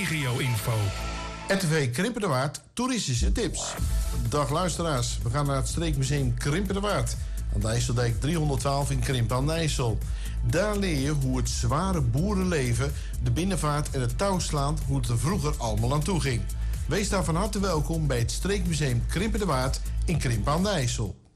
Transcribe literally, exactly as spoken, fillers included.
regio-info. R T V Krimpen de Waard, toeristische tips. Dag luisteraars, we gaan naar het streekmuseum Krimpen de Waard aan de IJsseldijk driehonderdtwaalf in Krimpen aan de IJssel. Daar leer je hoe het zware boerenleven, de binnenvaart en het touwslaan, hoe het er vroeger allemaal aan toe ging. Wees daar van harte welkom bij het streekmuseum Krimpen de Waard in Krimpen aan de IJssel.